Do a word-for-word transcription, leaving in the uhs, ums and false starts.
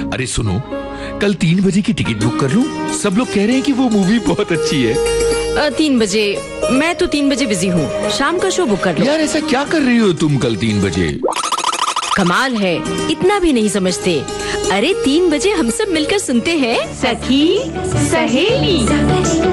अरे सुनो, कल तीन बजे की टिकट बुक कर लूं? सब लोग कह रहे हैं कि वो मूवी बहुत अच्छी है। आ, तीन बजे? मैं तो तीन बजे बिजी हूँ, शाम का शो बुक कर लो। यार ऐसा क्या कर रही हो तुम कल तीन बजे? कमाल है, इतना भी नहीं समझते। अरे तीन बजे हम सब मिलकर सुनते हैं सखी सहेली।